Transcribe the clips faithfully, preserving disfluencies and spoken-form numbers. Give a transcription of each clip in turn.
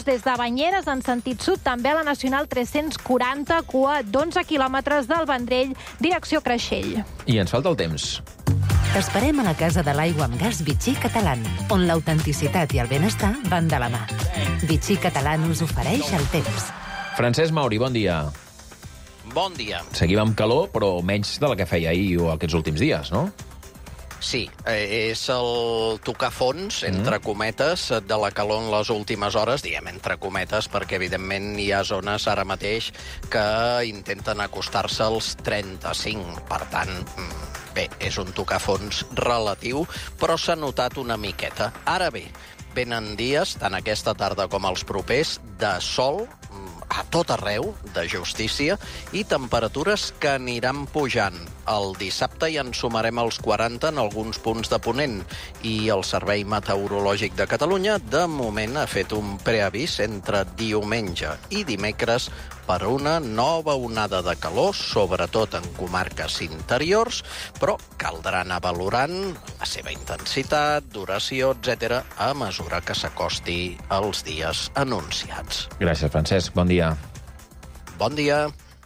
des de Banyeres en sentit sud, també a la Nacional tres-cents quaranta, cua d'onze quilòmetres del Vendrell, direcció Creixell. I ens falta el temps. T'esperem a la Casa de l'Aigua amb Gas Vichy Catalán, on l'autenticitat i el benestar van de la mà. Vichy Catalán us ofereix el temps. Francesc Mauri, bon dia. Bon dia. Seguim amb calor, però menys de la que feia ahir o aquests últims dies, no? Sí, eh, és el tocar fons, entre cometes, de la calor en les últimes hores, diguem entre cometes, perquè evidentment hi ha zones ara mateix que intenten acostar-se als trenta-cinc. Per tant, bé, és un tocar fons relatiu, però s'ha notat una miqueta. Ara bé, venen dies, tant aquesta tarda com els propers, de sol a tot arreu, de justícia, i temperatures que aniran pujant. El dissabte ja en sumarem els quaranta en alguns punts de Ponent, i el Servei Meteorològic de Catalunya de moment ha fet un preavís entre diumenge i dimecres per una nova onada de calor, sobretot en comarques interiors, però caldrà anar valorant la seva intensitat, duració, etcètera, a mesura que s'acosti als dies anunciats. Gràcies, Francesc. Bon dia. Bon dia.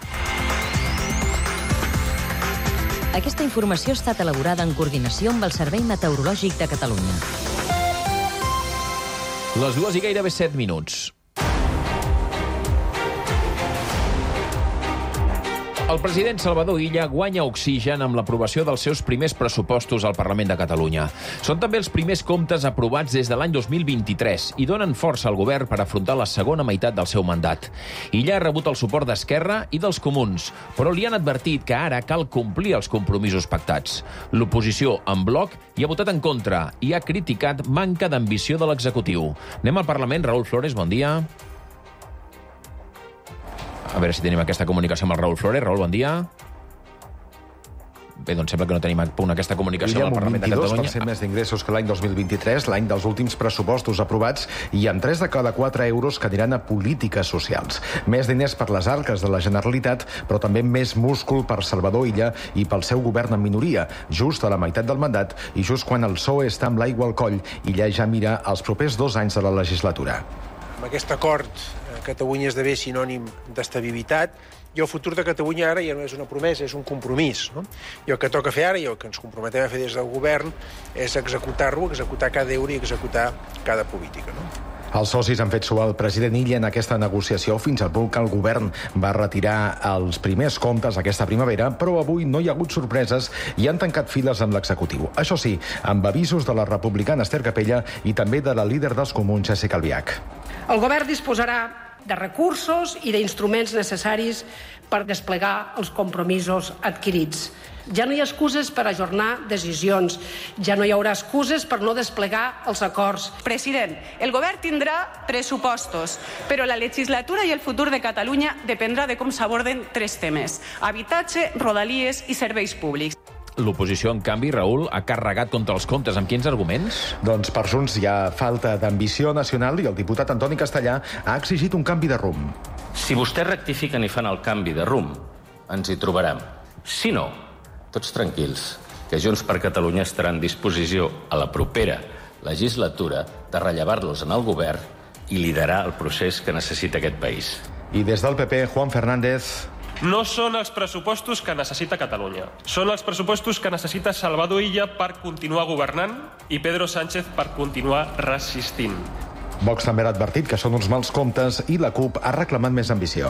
Aquesta informació ha estat elaborada en coordinació amb el Servei Meteorològic de Catalunya. Les dues i gairebé set minuts. El president Salvador Illa guanya oxigen amb l'aprovació dels seus primers pressupostos al Parlament de Catalunya. Són també els primers comptes aprovats des de l'any dos mil vint-i-tres i donen força al govern per afrontar la segona meitat del seu mandat. Illa ha rebut el suport d'Esquerra i dels Comuns, però li han advertit que ara cal complir els compromisos pactats. L'oposició, en bloc, hi ha votat en contra i ha criticat manca d'ambició de l'executiu. Anem al Parlament. Raül Flores, bon dia. A veure si tenim aquesta comunicació amb el Raül Flores. Raül, bon dia. Bé, doncs sembla que no tenim a punt aquesta comunicació amb el Parlament de Catalunya. un vint-i-dos per cent més d'ingressos que l'any dos mil vint-i-tres, l'any dels últims pressupostos aprovats, i amb tres de cada quatre euros que aniran a polítiques socials. Més diners per les arques de la Generalitat, però també més múscul per Salvador Illa i pel seu govern en minoria, just a la meitat del mandat i just quan el P S O E està amb l'aigua al coll. Illa ja mira els propers dos anys de la legislatura. Amb aquest acord, Catalunya esdevé sinònim d'estabilitat, i el futur de Catalunya ara ja no és una promesa, és un compromís. No? I el que toca fer ara, i el que ens comprometem a fer des del govern, és executar-lo, executar cada euro i executar cada política. No? Els socis han fet suar el president Illa en aquesta negociació fins al punt que el govern va retirar els primers comptes aquesta primavera, però avui no hi ha hagut sorpreses i han tancat files amb l'executiu. Això sí, amb avisos de la republicana Esther Capella i també de la líder dels Comuns, Jessica Albiach. El govern disposarà de recursos i d'instruments necessaris per desplegar els compromisos adquirits. Ja no hi ha excuses per ajornar decisions, ja no hi haurà excuses per no desplegar els acords. President, el govern tindrà pressupostos, però la legislatura i el futur de Catalunya dependrà de com s'aborden tres temes: habitatge, rodalies i serveis públics. L'oposició, en canvi, Raül, ha carregat contra els comptes. Amb quins arguments? Doncs per Junts hi ha falta d'ambició nacional i el diputat Antoni Castellà ha exigit un canvi de rumb. Si vostès rectifiquen i fan el canvi de rumb, ens hi trobarem. Si no, tots tranquils, que Junts per Catalunya estarà en disposició a la propera legislatura de rellevar-los en el govern i liderar el procés que necessita aquest país. I des del P P, Juan Fernández... No són els pressupostos que necessita Catalunya. Són els pressupostos que necessita Salvador Illa per continuar governant i Pedro Sánchez per continuar resistint. Vox també ha advertit que són uns mals comptes i la CUP ha reclamat més ambició.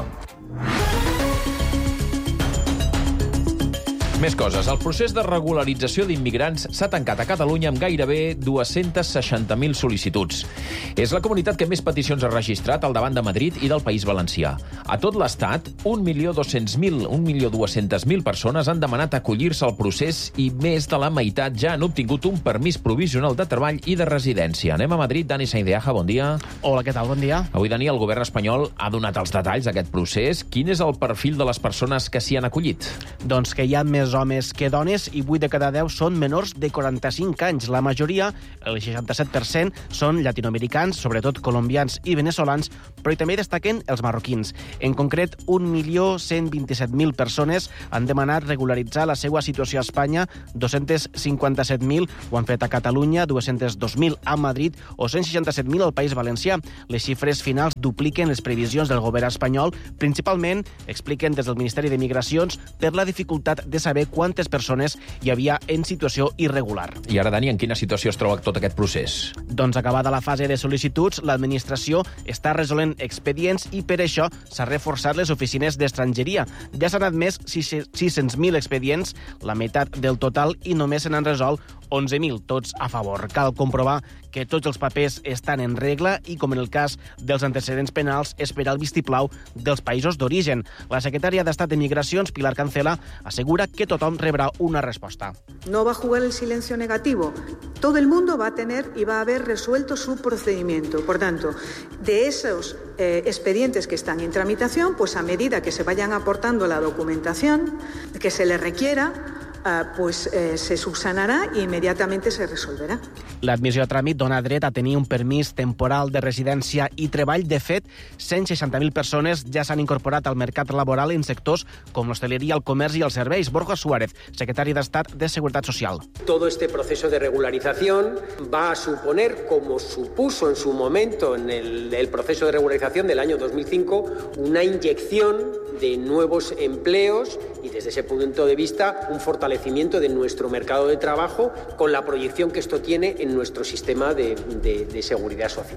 Més coses. El procés de regularització d'immigrants s'ha tancat a Catalunya amb gairebé dos-cents seixanta mil sol·licituds. És la comunitat que més peticions ha registrat al davant de Madrid i del País Valencià. A tot l'Estat, un milió dos-cents mil, un milió dues-centes mil persones han demanat acollir-se al procés i més de la meitat ja han obtingut un permís provisional de treball i de residència. Anem a Madrid. Dani Saindeaja, bon dia. Hola, què tal? Bon dia. Avui, Dani, el govern espanyol ha donat els detalls d'aquest procés. Quin és el perfil de les persones que s'hi han acollit? Doncs que hi ha més homes que dones i vuit de cada deu són menors de quaranta-cinc anys. La majoria, el seixanta-set per cent, són llatinoamericans, sobretot colombians i veneçolans, però també destaquen els marroquins. En concret, un milió cent vint-i-set mil persones han demanat regularitzar la seva situació a Espanya, dos-cents cinquanta-set mil ho han fet a Catalunya, dos-cents dos mil a Madrid o cent seixanta-set mil al País Valencià. Les xifres finals dupliquen les previsions del govern espanyol, principalment, expliquen des del Ministeri de Migracions, per la dificultat de saber quantes persones hi havia en situació irregular. I ara, Dani, en quina situació es troba tot aquest procés? Doncs acabada la fase de sol·licituds, l'administració està resolent expedients i per això s'ha reforçat les oficines d'estrangeria. Ja s'han admès sis-cents mil expedients, la meitat del total, i només se n'han resolt onze mil, tots a favor. Cal comprovar que tots els papers estan en regla i, com en el cas dels antecedents penals, esperar el vistiplau dels països d'origen. La secretària d'Estat de Migracions, Pilar Cancela, assegura que tothom rebrà una resposta. No va a jugar el silencio negativo. Todo el mundo va a tener y va a haber resuelto su procedimiento. Por tanto, de esos eh, expedientes que están en tramitación, pues a medida que se vayan aportando la documentación que se les requiera, Uh, pues eh, se subsanarà i immediatament se resolverà. L'admissió a tràmit dona dret a tenir un permís temporal de residència i treball. De fet, cent seixanta mil persones ja s'han incorporat al mercat laboral en sectors com l'hostaleria, el comerç i els serveis. Borja Suárez, secretari d'Estat de Seguretat Social. Todo este proceso de regularización va a suponer, como supuso en su momento en el, el proceso de regularización del año dos mil cinco, una inyección de nuevos empleos y desde ese punto de vista un fortalecimiento de nuestro mercado de trabajo con la proyección que esto tiene en nuestro sistema de, de, de seguridad social.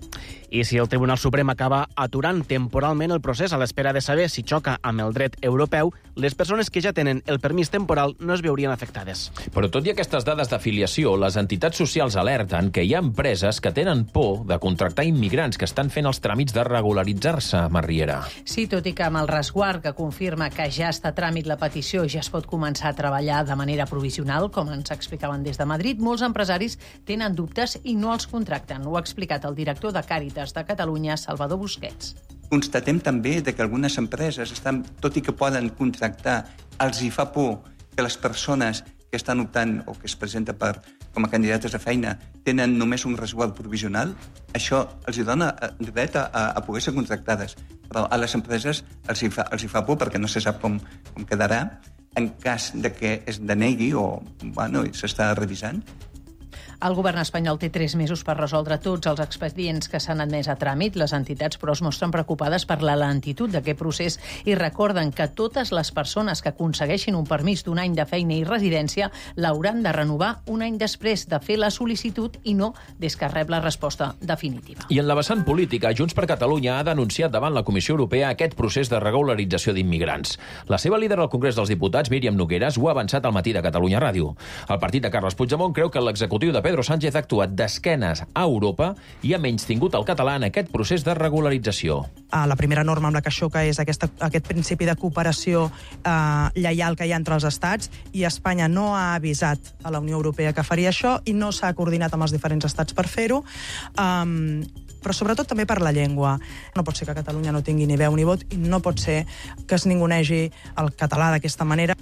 I si el Tribunal Suprem acaba aturant temporalment el procés a l'espera de saber si xoca amb el dret europeu, les persones que ja tenen el permís temporal no es veurien afectades. Però tot i aquestes dades d'afiliació, les entitats socials alerten que hi ha empreses que tenen por de contractar immigrants que estan fent els tràmits de regularitzar-se, Marriera. Sí, tot i que amb el resguard que confirma que ja està a tràmit la petició i ja es pot començar a treballar de manera provisional, com ens explicaven des de Madrid, molts empresaris tenen dubtes i no els contracten. Ho ha explicat el director de Càritas de Catalunya, Salvador Busquets. Constatem també de que algunes empreses, estan, tot i que poden contractar, els hi fa por que les persones que estan optant o que es presenten per, com a candidates a feina tenen només un resguard provisional. Això els hi dona dret a, a poder ser contractades. Però a les empreses els hi fa, els hi fa por perquè no se sap com, com quedarà en cas de que es denegui o bueno, s'està revisant. El govern espanyol té tres mesos per resoldre tots els expedients que s'han admès a tràmit. Les entitats, però, es mostren preocupades per la lentitud d'aquest procés i recorden que totes les persones que aconsegueixin un permís d'un any de feina i residència l'hauran de renovar un any després de fer la sol·licitud i no des que rep la resposta definitiva. I en la vessant política, Junts per Catalunya ha denunciat davant la Comissió Europea aquest procés de regularització d'immigrants. La seva líder al Congrés dels Diputats, Míriam Nogueras, ho ha avançat al matí de Catalunya Ràdio. El partit de Carles Puigdemont creu que l'executiu de Pedro Sánchez ha actuat d'esquenes a Europa i ha menystingut el català en aquest procés de regularització. La primera norma amb la que xoca és aquesta, aquest principi de cooperació eh, lleial que hi ha entre els estats, i Espanya no ha avisat a la Unió Europea que faria això i no s'ha coordinat amb els diferents estats per fer-ho. Um, però sobretot també per la llengua. No pot ser que Catalunya no tingui ni veu ni vot i no pot ser que es ningunegi el català d'aquesta manera.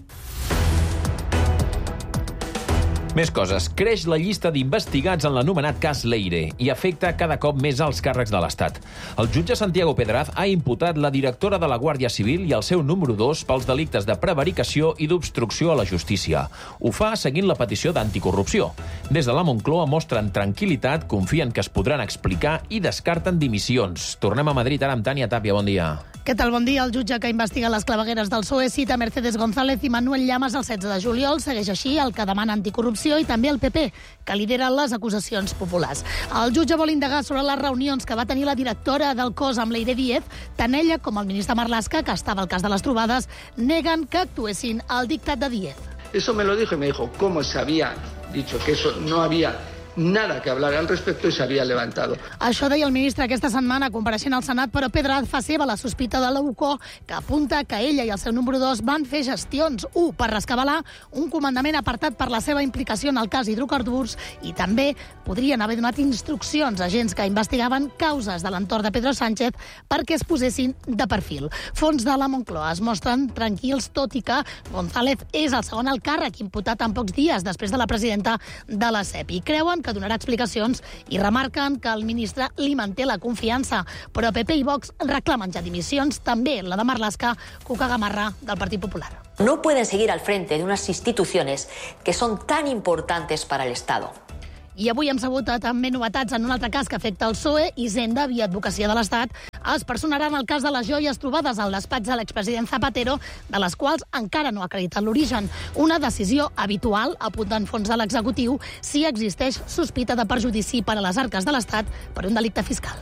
Més coses. Creix la llista d'investigats en l'anomenat cas Leire i afecta cada cop més als càrrecs de l'Estat. El jutge Santiago Pedraz ha imputat la directora de la Guàrdia Civil i el seu número dos pels delictes de prevaricació i d'obstrucció a la justícia. Ho fa seguint la petició d'anticorrupció. Des de la Moncloa mostren tranquil·litat, confien que es podran explicar i descarten dimissions. Tornem a Madrid ara amb Tània Tàpia. Bon dia. Què tal? Bon dia. El jutge que investiga les clavegueres del P S O E cita Mercedes González i Manuel Llamas el setze de juliol. Segueix així el que demana anticorrupció i també el P P, que lidera les acusacions populars. El jutge vol indagar sobre les reunions que va tenir la directora del cos amb Leire Díez. Tant ella com el ministre Marlaska, que estava al cas de les trobades, neguen que actuessin al dictat de Díez. Eso me lo dijo y me dijo cómo se había dicho que eso no había nada que hablar al respecto y se había levantado. Això deia el ministre aquesta setmana compareixent al Senat, però Pedrad fa seva la sospita de la U C O, que apunta que ella i el seu número dos van fer gestions, un, per rescabalar un comandament apartat per la seva implicació en el cas hidrocarburs, i també podrien haver donat instruccions a agents que investigaven causes de l'entorn de Pedro Sánchez perquè es posessin de perfil. Fons de la Moncloa es mostren tranquils, tot i que González és el segon alt càrrec imputat en pocs dies després de la presidenta de la C E P I. Creuen que donarà explicacions i remarquen que el ministre li manté la confiança, però P P i Vox reclamen ja dimissions, també la de Marlaska, Cuca Gamarra, del Partit Popular. No pueden seguir al frente de unas instituciones que son tan importantes para el Estado. I avui hem sabut també novetats en un altre cas que afecta el P S O E. Hisenda, via Advocacia de l'Estat, es personarà en el cas de les joies trobades al despatx de l'expresident Zapatero, de les quals encara no ha acreditat l'origen. Una decisió habitual, apunten fons de l'executiu, si existeix sospita de perjudici per a les arques de l'Estat per un delicte fiscal.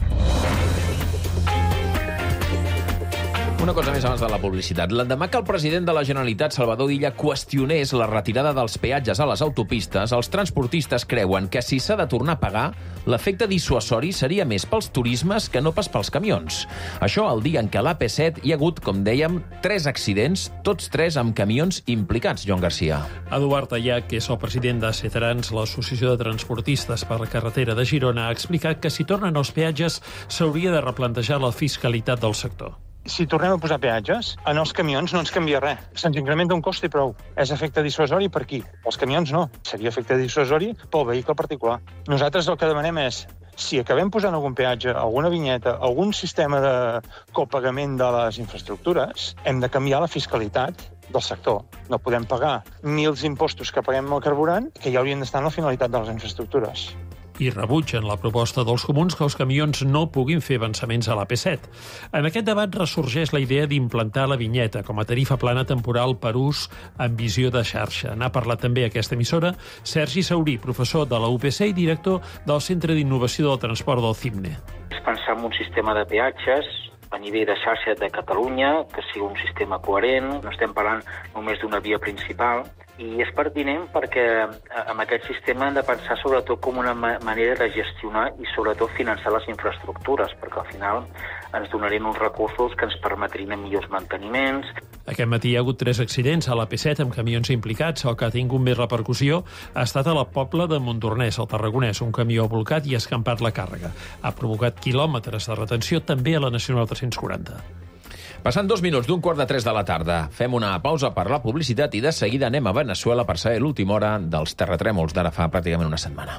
Una cosa més abans de la publicitat. L'endemà que el president de la Generalitat, Salvador Illa, qüestionés la retirada dels peatges a les autopistes, els transportistes creuen que si s'ha de tornar a pagar, l'efecte dissuasori seria més pels turismes que no pas pels camions. Això el dia en què a l'A P set hi ha hagut, com dèiem, tres accidents, tots tres amb camions implicats, Joan Garcia. Eduard Allà, que és el president de Cetrans, l'Associació de Transportistes per la Carretera de Girona, ha explicat que si tornen els peatges s'hauria de replantejar la fiscalitat del sector. Si tornem a posar peatges, en els camions no ens canvia res. Se'ns incrementa un cost i prou. És efecte dissuasori per qui? Els camions no. Seria efecte dissuasori pel vehicle particular. Nosaltres el que demanem és, si acabem posant algun peatge, alguna vinyeta, algun sistema de copagament de les infraestructures, hem de canviar la fiscalitat del sector. No podem pagar ni els impostos que paguem al carburant, que ja haurien d'estar en la finalitat de les infraestructures. I rebutgen la proposta dels comuns que els camions no puguin fer avançaments a l'A P set. En aquest debat ressorgeix la idea d'implantar la vinyeta com a tarifa plana temporal per ús amb visió de xarxa. N'ha parlat també a aquesta emissora Sergi Saurí, professor de la U P C i director del Centre d'Innovació del Transport del CIMNE. És pensar en un sistema de peatges a nivell de xarxa de Catalunya, que sigui un sistema coherent, no estem parlant només d'una via principal, i és pertinent perquè amb aquest sistema hem de pensar sobretot com una manera de gestionar i sobretot finançar les infraestructures, perquè al final ens donarien uns recursos que ens permetrien millors manteniments. Aquest matí hi ha hagut tres accidents a l'A P set amb camions implicats. El que ha tingut més repercussió ha estat a la Pobla de Montornès, al Tarragonès. Un camió ha volcat i ha escampat la càrrega. Ha provocat quilòmetres de retenció també a la Nacional tres-cents quaranta. Passant dos minuts d'un quart de tres de la tarda. Fem una pausa per la publicitat i de seguida anem a Veneçuela per saber l'última hora dels terratrèmols d'ara fa pràcticament una setmana.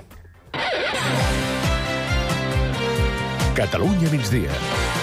Catalunya migdia.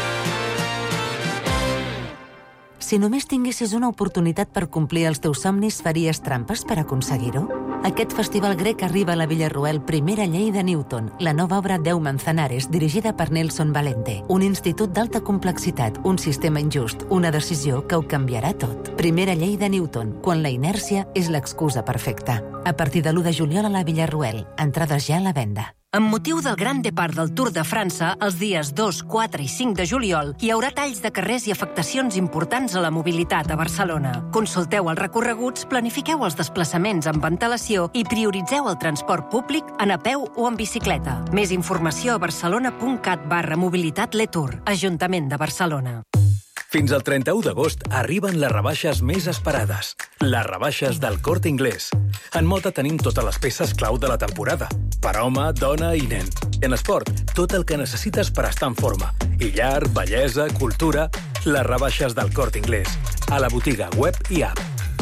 Si només tinguessis una oportunitat per complir els teus somnis, faries trampes per aconseguir-ho? Aquest festival grec arriba a la Villarroel Primera Llei de Newton, la nova obra Deu Manzanares, dirigida per Nelson Valente. Un institut d'alta complexitat, un sistema injust, una decisió que ho canviarà tot. Primera Llei de Newton, quan la inèrcia és l'excusa perfecta. A partir de l'u de juliol a la Villarroel. Entrades ja a la venda. Amb motiu del Gran Depart del Tour de França, els dies dos, quatre i cinc de juliol, hi haurà talls de carrers i afectacions importants a la mobilitat a Barcelona. Consulteu els recorreguts, planifiqueu els desplaçaments amb antelació i prioritzeu el transport públic en a peu o en bicicleta. Més informació a barcelona.cat barra mobilitat Letour, Ajuntament de Barcelona. Fins al trenta-u d'agost arriben les rebaixes més esperades. Les rebaixes del Corte Inglés. En moda tenim totes les peces clau de la temporada. Per home, dona i nen. En esport, tot el que necessites per estar en forma. I llar, bellesa, cultura... Les rebaixes del Corte Inglés. A la botiga web i app.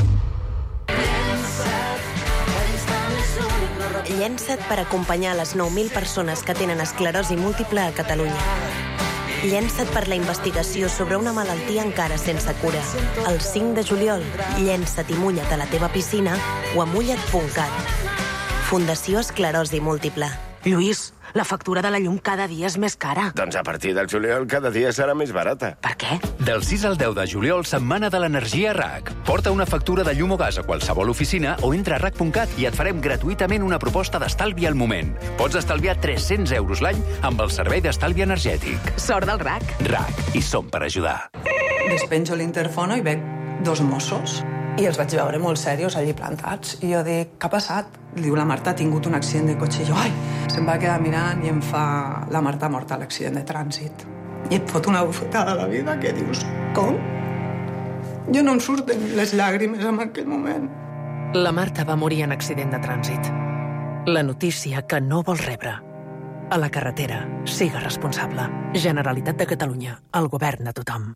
Llença't per acompanyar les nou mil persones que tenen esclerosi múltiple a Catalunya. Llença't per la investigació sobre una malaltia encara sense cura. El cinc de juliol, llença't i mulla't a la teva piscina o a mulla't punt cat. Fundació Esclerosi Múltiple. Lluís, la factura de la llum cada dia és més cara. Doncs a partir del juliol cada dia serà més barata. Per què? Del sis al deu de juliol, Setmana de l'Energia R A C. Porta una factura de llum o gas a qualsevol oficina o entra a R A C punt cat i et farem gratuïtament una proposta d'estalvi al moment. Pots estalviar tres-cents euros l'any amb el servei d'estalvi energètic. Sort del R A C. R A C. I som per ajudar. Despenjo l'interfono i veig dos Mossos. I els vaig veure molt serios allí plantats. I jo dic, què ha passat? Diu, la Marta ha tingut un accident de cotxe. I jo, ai, se'm va quedar mirant i em fa la Marta morta a l'accident de trànsit. I et fot una bufetada a la vida que dius, com? Jo no em surten les llàgrimes en aquell moment. La Marta va morir en accident de trànsit. La notícia que no vols rebre. A la carretera, siga responsable. Generalitat de Catalunya, el govern de tothom.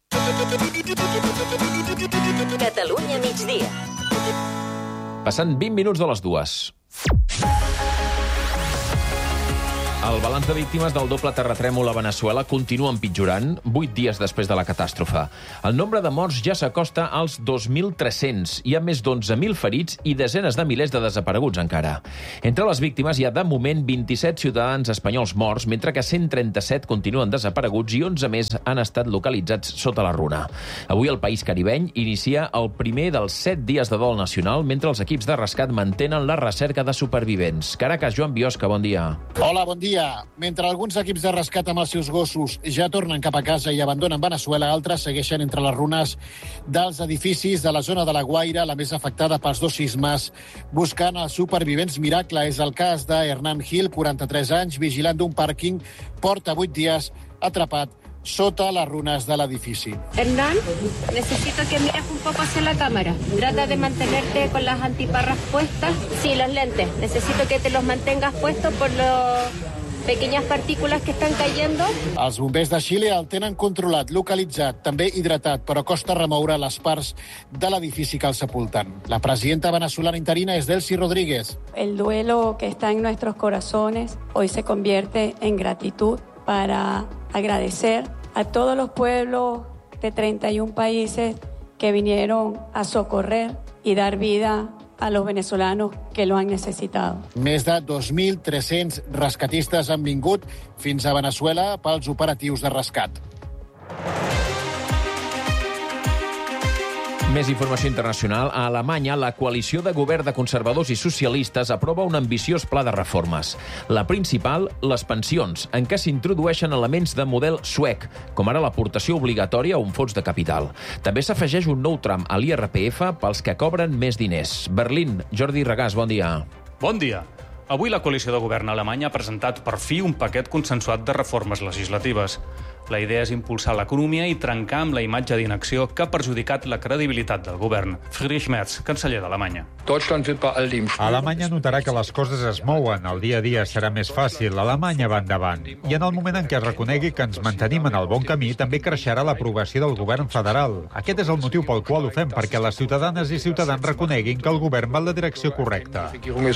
Catalunya migdia. Passant vint minuts de les dues. El balanç de víctimes del doble terratrèmol a Veneçuela continua empitjorant vuit dies després de la catàstrofe. El nombre de morts ja s'acosta als dos mil tres-cents. Hi ha més d'onze mil ferits i desenes de milers de desapareguts encara. Entre les víctimes hi ha de moment vint-i-set ciutadans espanyols morts, mentre que cent trenta-set continuen desapareguts i onze més han estat localitzats sota la runa. Avui el país caribeny inicia el primer dels set dies de dol nacional, mentre els equips de rescat mantenen la recerca de supervivents. Caracas, Joan Biosca, bon dia. Hola, bon dia. Mentre alguns equips de rescat amb els seus gossos ja tornen cap a casa i abandonen Veneçuela, altres segueixen entre les runes dels edificis de la zona de la Guaira, la més afectada pels dos sismes, buscant els supervivents miracle. És el cas de Hernán Gil, quaranta-tres anys, vigilant d'un pàrquing, porta vuit dies atrapat sota las runas del edificio. Hernán, necesito que mires un poco hacia la cámara. Trata de mantenerte con las antiparras puestas. Sí, los lentes. Necesito que te los mantengas puestos por las pequeñas partículas que estan cayendo. Els bombers de Xile el tenen controlat, localitzat, també hidratat, però costa remoure les parts de l'edifici que el sepulten. La presidenta venezolana interina és Delcy Rodríguez. El duelo que está en nuestros corazones hoy se convierte en gratitud para agradecer a todos los pueblos de treinta y un países que vinieron a socorrer y dar vida a los venezolanos que lo han necesitado. Més de dos mil tres-cents rescatistes han vingut fins a Veneçuela pels operatius de rescat. Més informació internacional. A Alemanya, la coalició de govern de conservadors i socialistes aprova un ambiciós pla de reformes. La principal, les pensions, en què s'introdueixen elements de model suec, com ara l'aportació obligatòria a un fons de capital. També s'afegeix un nou tram a l'I R P F pels que cobren més diners. Berlín, Jordi Regàs, bon dia. Bon dia. Avui la coalició de govern alemanya ha presentat per fi un paquet consensuat de reformes legislatives. La idea és impulsar l'economia i trencar amb la imatge d'inacció que ha perjudicat la credibilitat del govern. Friedrich Merz, canceller d'Alemanya. Alemanya notarà que les coses es mouen, el dia a dia serà més fàcil, Alemanya va endavant. I en el moment en què es reconegui que ens mantenim en el bon camí, també creixerà l'aprovació del govern federal. Aquest és el motiu pel qual ho fem, perquè les ciutadanes i ciutadans reconeguin que el govern va en la direcció correcta.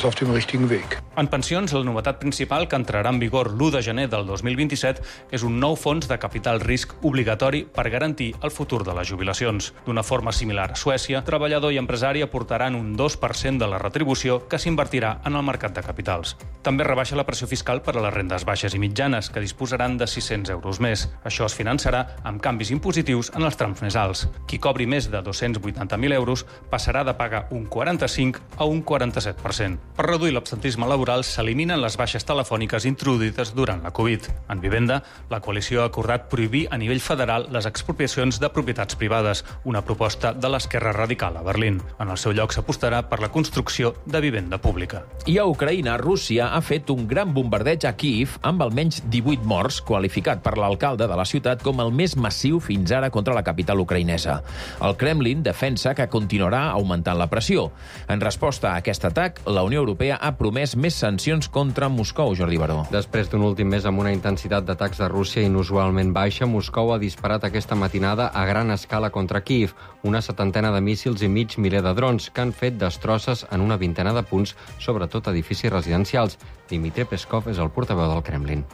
En pensions, la novetat principal que entrarà en vigor l'u de gener del dos mil vint-i-set és un nou fons de capital risc obligatori per garantir el futur de les jubilacions. D'una forma similar a Suècia, treballador i empresari aportaran un dos per cent de la retribució que s'invertirà en el mercat de capitals. També rebaixa la pressió fiscal per a les rendes baixes i mitjanes, que disposaran de sis-cents euros més. Això es finançarà amb canvis impositius en els trams més alts. Qui cobri més de dos-cents vuitanta mil euros passarà de pagar un quaranta-cinc a un quaranta-set per cent. Per reduir l'absentisme laboral s'eliminen les baixes telefòniques introduïdes durant la Covid. En vivenda, la coalició ha acordat prohibir a nivell federal les expropiacions de propietats privades, una proposta de l'esquerra radical a Berlín. En el seu lloc s'apostarà per la construcció de vivenda pública. I a Ucraïna, Rússia ha fet un gran bombardeig a Kíiv amb almenys divuit morts, qualificat per l'alcalde de la ciutat com el més massiu fins ara contra la capital ucraïnesa. El Kremlin defensa que continuarà augmentant la pressió. En resposta a aquest atac, la Unió Europea ha promès més sancions contra Moscou, Jordi Baró. Després d'un últim mes amb una intensitat d'atacs de Rússia inusualment baixa, Moscou ha disparat aquesta matinada a gran escala contra Kíiv, una setantena de míssils i mig miler de drons que han fet destrosses en una vintena de punts, sobretot edificis residencials. Dmitry Peskov és el portaveu del Kremlin.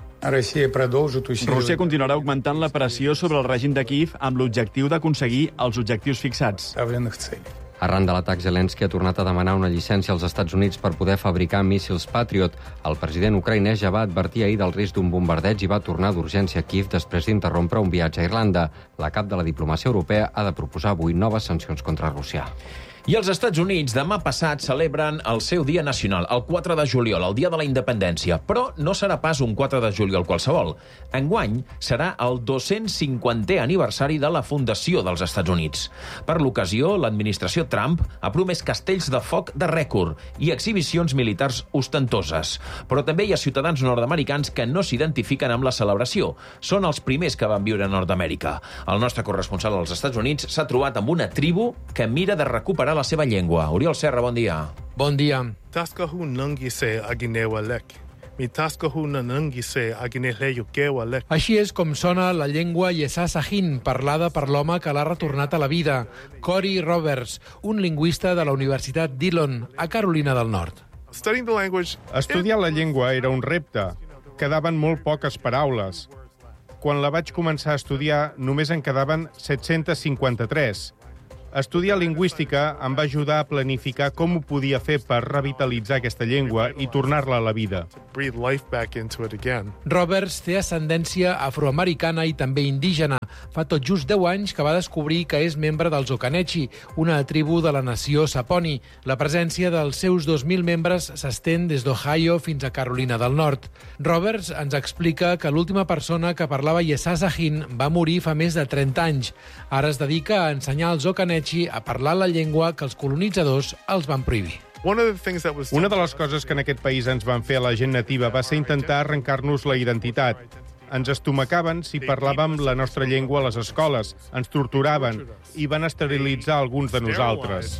Rússia continuarà augmentant la pressió sobre el règim de Kíiv amb l'objectiu d'aconseguir els objectius fixats. Arran de l'atac, Zelensky ha tornat a demanar una llicència als Estats Units per poder fabricar míssils Patriot. El president ucraïnès ja va advertir ahir del risc d'un bombardeig i va tornar d'urgència a Kíiv després d'interrompre un viatge a Irlanda. La cap de la diplomàcia europea ha de proposar avui noves sancions contra Rússia. I els Estats Units demà passat celebren el seu dia nacional, el quatre de juliol, el dia de la independència. Però no serà pas un quatre de juliol qualsevol. Enguany serà el dos-cents cinquantè aniversari de la fundació dels Estats Units. Per l'ocasió, l'administració Trump ha promès castells de foc de rècord i exhibicions militars ostentoses. Però també hi ha ciutadans nord-americans que no s'identifiquen amb la celebració. Són els primers que van viure a Nord-Amèrica. El nostre corresponsal als Estats Units s'ha trobat amb una tribu que mira de recuperar la seva llengua. Oriol Serra, bon dia. Bon dia. Taskahu nangise aginewalek. Mi taskahu nangise agineleyukewalek. Així és com sona la llengua Yesá Sahin, parlada per l'home que l'ha retornat a la vida, Corey Roberts, un lingüista de la Universitat Dillon, a Carolina del Nord. Estudiar la llengua era un repte. Quedaven molt poques paraules. Quan la vaig començar a estudiar, només en quedaven set-cents cinquanta-tres. Estudiar lingüística em va ajudar a planificar com ho podia fer per revitalitzar aquesta llengua i tornar-la a la vida. Roberts té ascendència afroamericana i també indígena. Fa tot just deu anys que va descobrir que és membre dels Occanechi, una tribu de la nació Saponi. La presència dels seus dos mil membres s'estén des d'Ohio fins a Carolina del Nord. Roberts ens explica que l'última persona que parlava Yesá Sahin va morir fa més de trenta anys. Ara es dedica a ensenyar als Occanechi a parlar la llengua que els colonitzadors els van prohibir. Una de les coses que en aquest país ens van fer a la gent nativa va ser intentar arrencar-nos la identitat. Ens estomacaven si parlàvem la nostra llengua a les escoles, ens torturaven i van esterilitzar alguns de nosaltres.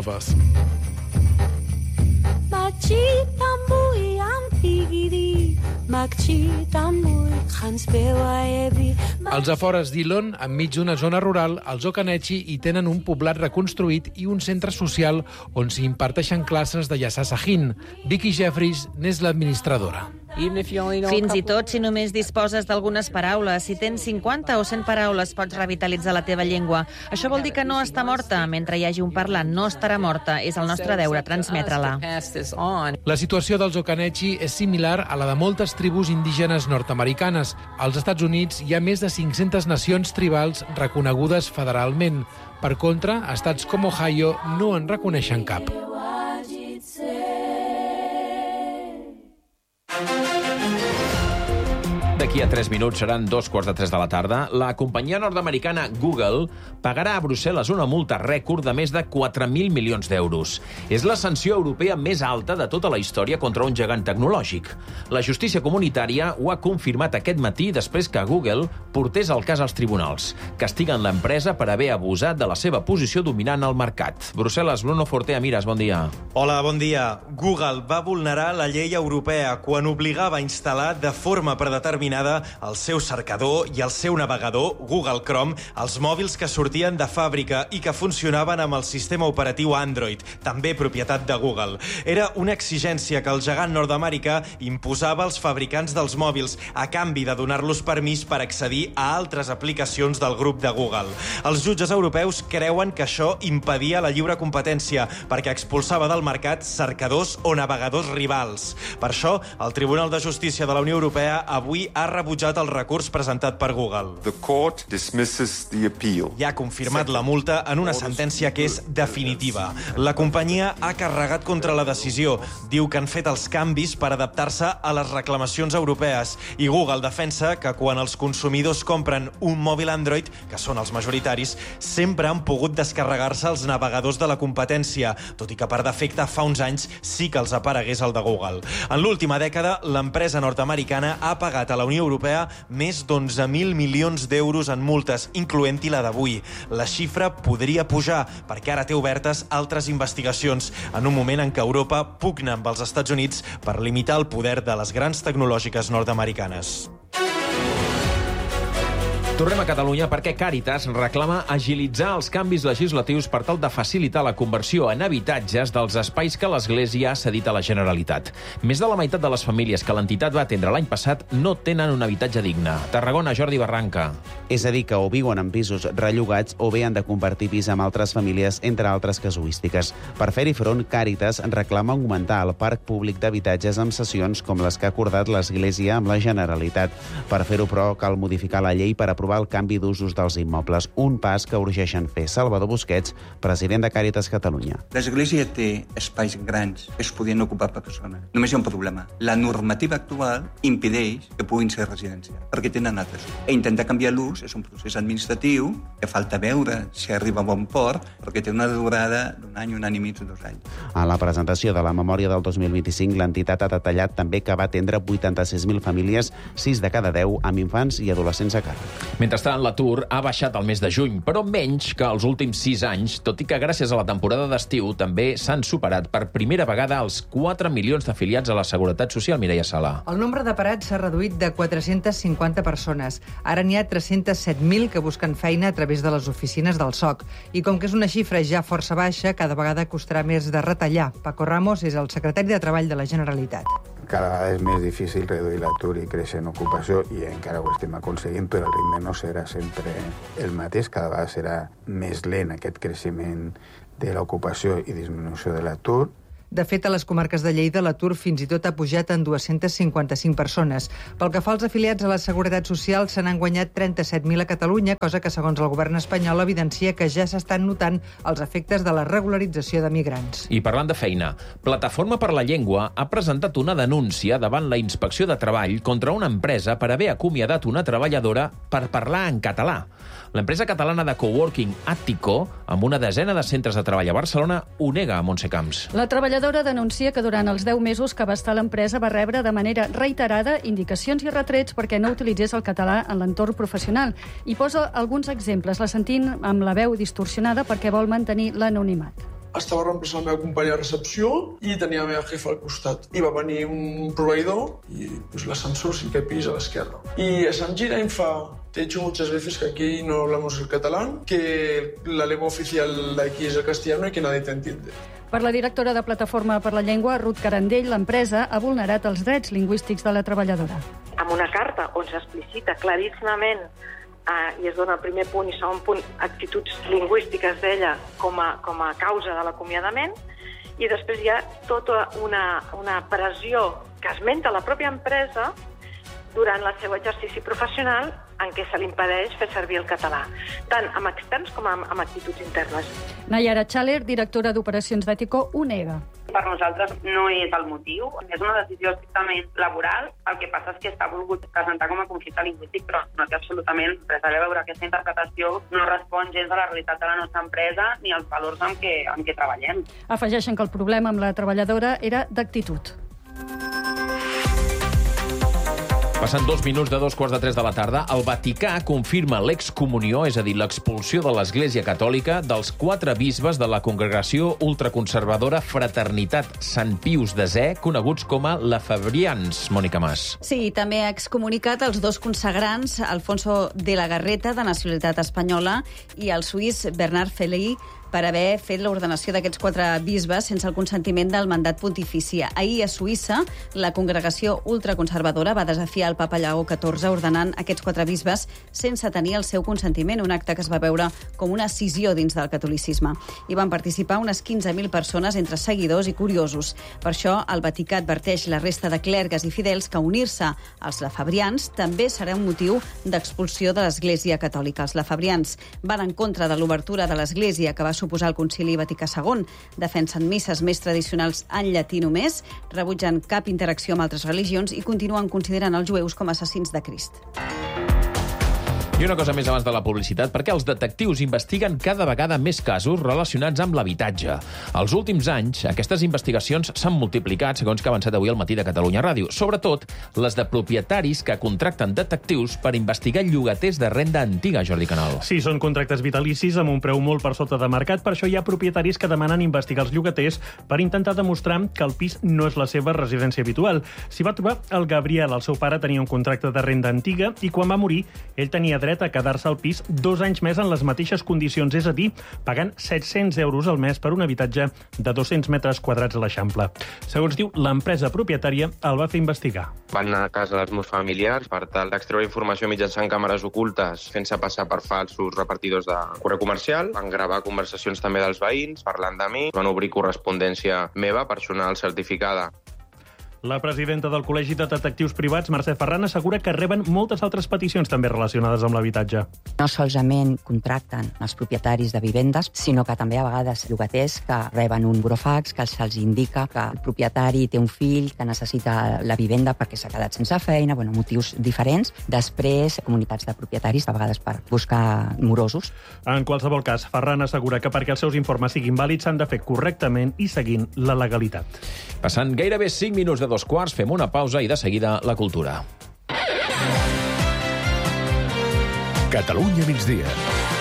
Als afores d'Elon, enmig d'una zona rural, els Occanechi hi tenen un poblat reconstruït i un centre social on s'hi imparteixen classes de Yesá Sahin. Vicky Jeffries n'és l'administradora. Fins i tot si només disposes d'algunes paraules, si tens cinquanta o cent paraules, pots revitalitzar la teva llengua. Això vol dir que no està morta. Mentre hi hagi un parlant, no estarà morta. És el nostre deure transmetre-la. La situació dels Occanechi és similar a la de moltes tribus indígenes nord-americanes. Als Estats Units hi ha més de cinc-centes nacions tribals reconegudes federalment. Per contra, estats com Ohio no en reconeixen cap. D'aquí a tres minuts seran dos quarts de tres de la tarda. La companyia nord-americana Google pagarà a Brussel·les una multa rècord de més de quatre mil milions d'euros. És la sanció europea més alta de tota la història contra un gegant tecnològic. La justícia comunitària ho ha confirmat aquest matí després que Google portés el cas als tribunals. Castiguen l'empresa per haver abusat de la seva posició dominant al mercat. Brussel·les, Bruno Fortea Miras, bon dia. Hola, bon dia. Google va vulnerar la llei europea quan obligava a instal·lar de forma predeterminada el seu cercador i el seu navegador Google Chrome als mòbils que sortien de fàbrica i que funcionaven amb el sistema operatiu Android, també propietat de Google. Era una exigència que el gegant nord-americà imposava als fabricants dels mòbils a canvi de donar-los permís per accedir a altres aplicacions del grup de Google. Els jutges europeus creuen que això impedia la lliure competència perquè expulsava del mercat cercadors o navegadors rivals. Per això, el Tribunal de Justícia de la Unió Europea avui ha rebutjat el recurs presentat per Google. The court dismisses the appeal. I ha confirmat la multa en una sentència que és definitiva. La companyia ha carregat contra la decisió. Diu que han fet els canvis per adaptar-se a les reclamacions europees. I Google defensa que quan els consumidors compren un mòbil Android, que són els majoritaris, sempre han pogut descarregar-se els navegadors de la competència, tot i que per defecte fa uns anys sí que els aparegués el de Google. En l'última dècada, l'empresa nord-americana ha pagat a la Unió Europea més d'onze mil milions d'euros en multes, incloent-hi la d'avui. La xifra podria pujar, perquè ara té obertes altres investigacions, en un moment en què Europa pugna amb els Estats Units per limitar el poder de les grans tecnològiques nord-americanes. Tornem a Catalunya perquè Càritas reclama agilitzar els canvis legislatius per tal de facilitar la conversió en habitatges dels espais que l'Església ha cedit a la Generalitat. Més de la meitat de les famílies que l'entitat va atendre l'any passat no tenen un habitatge digne. Tarragona, Jordi Barranca. És a dir, que o viuen en pisos rellogats o bé han de compartir pis amb altres famílies, entre altres casuístiques. Per fer-hi front, Càritas reclama augmentar el parc públic d'habitatges amb cessions com les que ha acordat l'Església amb la Generalitat. Per fer-ho, però, cal modificar la llei per aprovar aprovar el canvi d'usos dels immobles, un pas que urgeixen fer. Salvador Busquets, president de Càritas Catalunya. L'església té espais grans que es podien ocupar per persones. Només hi ha un problema. La normativa actual impedeix que puguin ser residències, perquè tenen altres. E intentar canviar l'ús és un procés administratiu que falta veure si arriba a bon port, perquè té una durada d'un any, un any i mig o dos anys. A la presentació de la memòria del dos mil vint-i-cinc, l'entitat ha detallat també que va atendre vuitanta-sis mil famílies, sis de cada deu amb infants i adolescents a càrrec. Mentrestant, l'atur ha baixat al mes de juny, però menys que els últims sis anys, tot i que gràcies a la temporada d'estiu també s'han superat per primera vegada els quatre milions d'afiliats a la Seguretat Social. Mireia Sala. El nombre de parats s'ha reduït de quatre-centes cinquanta persones. Ara n'hi ha tres-cents set mil que busquen feina a través de les oficines del S O C. I com que és una xifra ja força baixa, cada vegada costarà més de retallar. Paco Ramos és el secretari de Treball de la Generalitat. Cada vegada és més difícil reduir l'atur i créixer en ocupació, i encara ho estem aconseguint, però el ritme no serà sempre el mateix. Cada vegada serà més lent aquest creixement de l'ocupació i disminució de l'atur. De fet, a les comarques de Lleida l'atur fins i tot ha pujat en dues-centes cinquanta-cinc persones. Pel que fa als afiliats a la Seguretat Social, se n'han guanyat trenta-set mil a Catalunya, cosa que, segons el govern espanyol, evidencia que ja s'estan notant els efectes de la regularització de migrants. I parlant de feina, Plataforma per la Llengua ha presentat una denúncia davant la Inspecció de Treball contra una empresa per haver acomiadat una treballadora per parlar en català. L'empresa catalana de coworking Attico, amb una desena de centres de treball a Barcelona, ho nega a Montse Camps. La treballadora denuncia que durant els deu mesos que va estar a l'empresa va rebre de manera reiterada indicacions i retrets perquè no utilitzés el català en l'entorn professional. I posa alguns exemples, la sentim amb la veu distorsionada perquè vol mantenir l'anonimat. Estava reemplaçant la meva companya de recepció i tenia la meva jefa al costat. I va venir un proveïdor i pues, l'ascensor cinquè pis a l'esquerra. I se'm gira i em fa: te he dicho muchas veces que aquí no hablamos el catalán, que la lengua oficial de aquí es el castellano y que nadie te entiende. Per la directora de Plataforma per la Llengua, Ruth Carandell, l'empresa ha vulnerat els drets lingüístics de la treballadora. Amb una carta on s'explicita claríssimament eh, i es dona el primer punt i segon punt actituds lingüístiques d'ella com a, com a causa de l'acomiadament, i després hi ha tota una, una pressió que esmenta la pròpia empresa durant el seu exercici professional en què se li impedeix fer servir el català, tant amb externs com amb, amb actituds internes. Nayara Chaler, directora d'Operacions d'Ètico, ho nega. Per nosaltres no és el motiu, és una decisió estrictament laboral, el que passa és que està volgut presentar com a conflicte lingüístic, però no té absolutament res a veure. Aquesta interpretació no respon gens a la realitat de la nostra empresa ni als valors amb què, amb què treballem. Afegeixen que el problema amb la treballadora era d'actitud. Passant dos minuts de dos quarts de tres de la tarda, el Vaticà confirma l'excomunió, és a dir, l'expulsió de l'Església Catòlica dels quatre bisbes de la congregació ultraconservadora Fraternitat Sant Pius desè, coneguts com a Lefebvrians. Mònica Mas. Sí, també ha excomunicat els dos consagrants, Alfonso de la Garreta, de nacionalitat espanyola, i el suís Bernard Felí, per haver fet l'ordenació d'aquests quatre bisbes sense el consentiment del mandat pontifici. Ahir a Suïssa, la congregació ultraconservadora va desafiar el papa Lleó catorze ordenant aquests quatre bisbes sense tenir el seu consentiment, un acte que es va veure com una escissió dins del catolicisme. Hi van participar unes quinze mil persones entre seguidors i curiosos. Per això, el Vaticà adverteix la resta de clergues i fidels que unir-se als lefebvrians també serà un motiu d'expulsió de l'Església Catòlica. Els lefebvrians van en contra de l'obertura de l'Església que va suposar el Concili Vaticà segon. Defensen misses més tradicionals en llatí només, rebutgen cap interacció amb altres religions i continuen considerant els jueus com a assassins de Crist. I una cosa més abans de la publicitat, perquè els detectius investiguen cada vegada més casos relacionats amb l'habitatge. Els últims anys, aquestes investigacions s'han multiplicat, segons que ha avançat avui al Matí de Catalunya Ràdio. Sobretot, les de propietaris que contracten detectius per investigar llogaters de renda antiga, Jordi Canal. Sí, són contractes vitalicis amb un preu molt per sota de mercat. Per això hi ha propietaris que demanen investigar els llogaters per intentar demostrar que el pis no és la seva residència habitual. S'hi va trobar el Gabriel. El seu pare tenia un contracte de renda antiga i quan va morir, ell tenia dret a quedar-se al pis dos anys més en les mateixes condicions, és a dir, pagant set-cents euros al mes per un habitatge de dos-cents metres quadrats a l'Eixample. Segons diu, l'empresa propietària el va fer investigar. Van anar a casa dels meus familiars per tal d'extreure informació mitjançant càmeres ocultes, fent-se passar per falsos repartidors de correu comercial. Van gravar conversacions també dels veïns, parlant de mi. Van obrir correspondència meva, personal certificada. La presidenta del Col·legi de Detectius Privats, Mercè Ferran, assegura que reben moltes altres peticions també relacionades amb l'habitatge. No solament contracten els propietaris de vivendes, sinó que també a vegades llogaters que reben un burofax que se'ls indica que el propietari té un fill que necessita la vivenda perquè s'ha quedat sense feina, bueno, motius diferents. Després, comunitats de propietaris, a vegades per buscar morosos. En qualsevol cas, Ferran assegura que perquè els seus informes siguin vàlids s'han de fer correctament i seguint la legalitat. Passant gairebé cinc minuts de dos quarts, fem una pausa i de seguida la cultura. Catalunya migdia.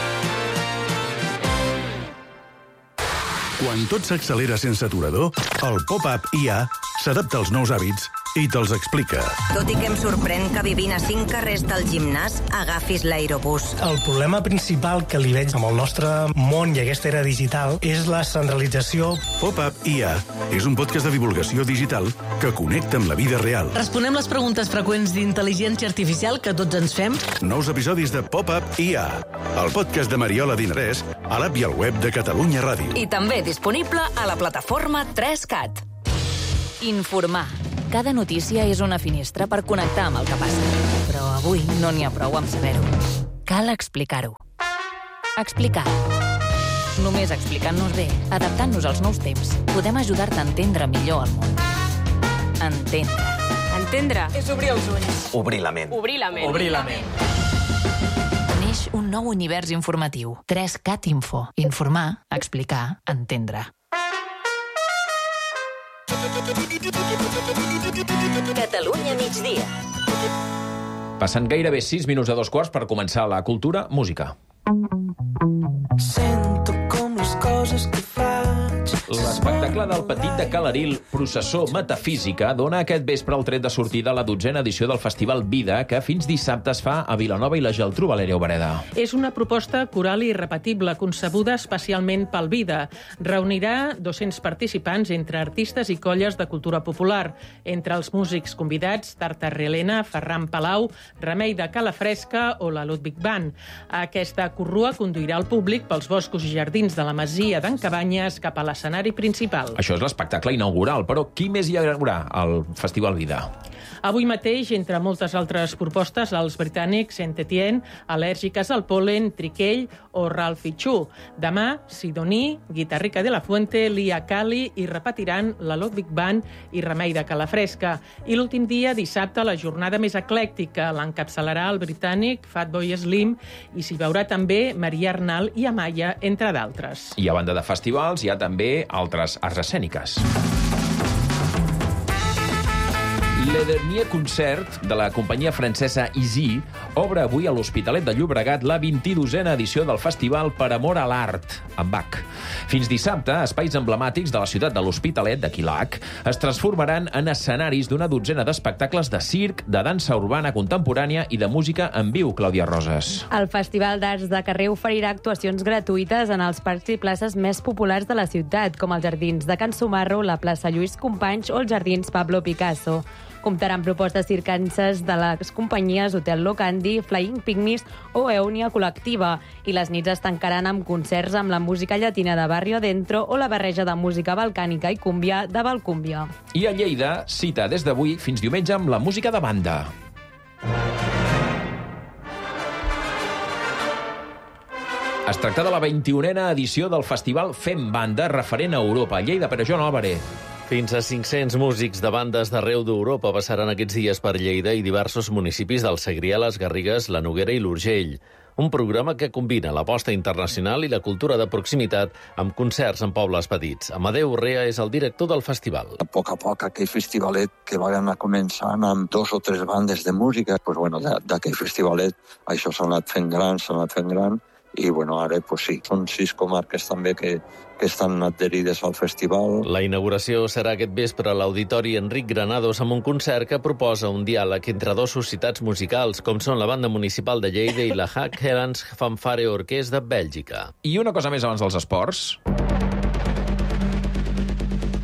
Quan tot s'accelera sense aturador, el pop-up I A s'adapta als nous hàbits i te'ls explica. Tot i que em sorprèn que vivint a cinc carrers del gimnàs agafis l'aerobús. El problema principal que li veig amb el nostre món i aquesta era digital és la centralització. Pop-up I A és un podcast de divulgació digital que connecta amb la vida real. Responem les preguntes freqüents d'intel·ligència artificial que tots ens fem. Nous episodis de Pop-up I A, el podcast de Mariola Dinarès, a l'app i al web de Catalunya Ràdio. I també disponible a la plataforma tres cat. Informar. Cada notícia és una finestra per connectar amb el que passa. Però avui no n'hi ha prou amb saber-ho. Cal explicar-ho. Explicar. Només explicant-nos bé, adaptant-nos als nous temps, podem ajudar-te a entendre millor el món. Entendre. Entendre és obrir els ulls. Obrir la ment. Obrir la ment. Obrir la ment. Neix un nou univers informatiu. tres cat Info. Informar, explicar, entendre. Catalunya migdia. Passant gairebé sis minuts de dos quarts per començar la cultura, música. Sento com les coses que faig. L'espectacle del Petit de Calaril, Processó Metafísica, dona aquest vespre el tret de sortida a la dotzena edició del Festival Vida, que fins dissabte es fa a Vilanova i la Geltrú, Valèria Obreda. És una proposta coral i irrepetible, concebuda especialment pel Vida. Reunirà dos-cents participants entre artistes i colles de cultura popular. Entre els músics convidats, Tarta Relena, Ferran Palau, Remei de Calafresca o la Ludwig Band. Aquesta corrua conduirà el públic pels boscos i jardins de la Masia d'en Cabanyes cap a l'escenari principal. Això és l'espectacle inaugural, però qui més hi haurà al Festival Vida? Avui mateix, entre moltes altres propostes, els britànics Saint-Étienne, Al·lèrgiques al pol·len, Triquell o Ralph Fichu. Demà, Sidoní, Guitarrica de la Fuente, Lia Cali i repetiran la Ludwig Band i Remei de Calafresca. I l'últim dia, dissabte, la jornada més eclèctica l'encapçalarà el britànic Fatboy Slim i s'hi veurà també Maria Arnal i Amaya, entre d'altres. I a banda de festivals, hi ha també altres arts escèniques. L'Edernier Concert, de la companyia francesa Easy, obre avui a l'Hospitalet de Llobregat la vint-i-dosena edició del Festival Per Amor a l'Art, amb Bach. Fins dissabte, espais emblemàtics de la ciutat de l'Hospitalet, de Quilac, es transformaran en escenaris d'una dotzena d'espectacles de circ, de dansa urbana contemporània i de música en viu, Clàudia Roses. El Festival d'Arts de Carrer oferirà actuacions gratuïtes en els parcs i places més populars de la ciutat, com els jardins de Can Sumarro, la plaça Lluís Companys o els jardins Pablo Picasso. Comptarà amb propostes circenses de les companyies Hotel Locandi, Flying Pygmies o Eònia Col·lectiva, i les nits es tancaran amb concerts amb la música llatina de Barrio Adentro o la barreja de música balcànica i cúmbia de Valcúmbia. I a Lleida, cita des d'avui fins diumenge amb la música de banda. Es tracta de la vint-i-unena edició del festival Fem Banda, referent a Europa. A Lleida, per a Joan Álvarez. Fins a cinc-cents músics de bandes d'arreu d'Europa passaran aquests dies per Lleida i diversos municipis del Segrià, les Garrigues, la Noguera i l'Urgell. Un programa que combina l'aposta internacional i la cultura de proximitat amb concerts en pobles petits. Amadeu Urrea és el director del festival. A poc a poc, aquell festivalet que va anar començant amb dos o tres bandes de música, pues, bueno, d'aquell festivalet això s'ha anat fent gran, s'ha anat fent gran, i bueno, ara pues, sí, són sis comarques també que, que estan adherides al festival. La inauguració serà aquest vespre a l'Auditori Enric Granados amb un concert que proposa un diàleg entre dos societats musicals com són la Banda Municipal de Lleida i la Hack Helens Fanfare Orquest de Bèlgica. I una cosa més abans dels esports.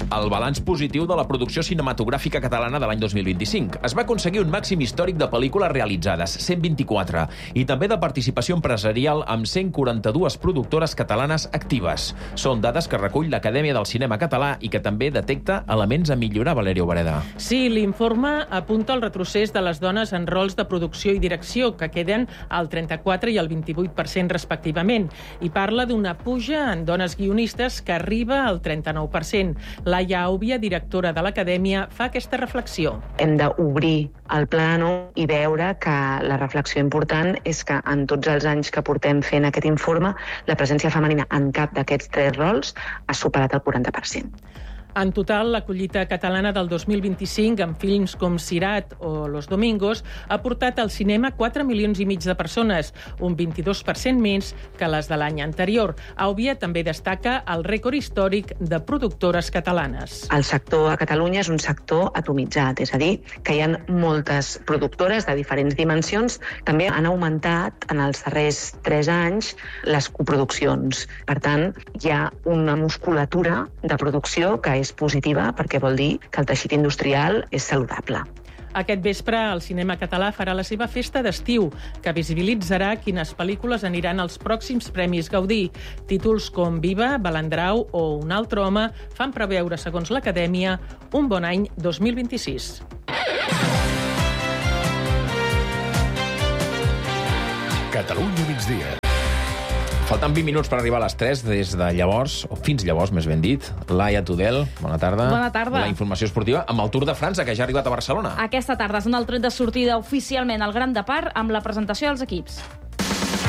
El balanç positiu de la producció cinematogràfica catalana de l'any dos mil vint-i-cinc. Es va aconseguir un màxim històric de pel·lícules realitzades, cent vint-i-quatre, i també de participació empresarial amb cent quaranta-dues productores catalanes actives. Són dades que recull l'Acadèmia del Cinema Català i que també detecta elements a millorar, Valeria Obreda. Sí, l'informe apunta el retrocés de les dones en rols de producció i direcció, que queden al trenta-quatre i al vint-i-vuit per cent respectivament, i parla d'una puja en dones guionistes que arriba al trenta-nou per cent. Laia Àubia, directora de l'Acadèmia, fa aquesta reflexió. Hem d'obrir el plano i veure que la reflexió important és que en tots els anys que portem fent aquest informe, la presència femenina en cap d'aquests tres rols ha superat el quaranta per cent. En total, la collita catalana del dos mil vint-i-cinc, amb films com Sirat o Los Domingos, ha portat al cinema quatre milions i mig de persones, un vint-i-dos per cent menys que les de l'any anterior. Àubia també destaca el rècord històric de productores catalanes. El sector a Catalunya és un sector atomitzat, és a dir, que hi ha moltes productores de diferents dimensions. També han augmentat en els darrers tres anys les coproduccions. Per tant, hi ha una musculatura de producció que és positiva perquè vol dir que el teixit industrial és saludable. Aquest vespre, el cinema català farà la seva festa d'estiu, que visibilitzarà quines pel·lícules aniran als pròxims Premis Gaudí. Títols com Viva, Balandrau o Un altre home fan preveure, segons l'Acadèmia, un bon any dos mil vint-i-sis. Catalunya migdia. Falten vint minuts per arribar a les tres des de llavors, o fins llavors, més ben dit. Laia Tudel, bona tarda. Bona tarda. La informació esportiva amb el Tour de França, que ja ha arribat a Barcelona. Aquesta tarda és un tret de sortida oficialment al Gran Depart amb la presentació dels equips.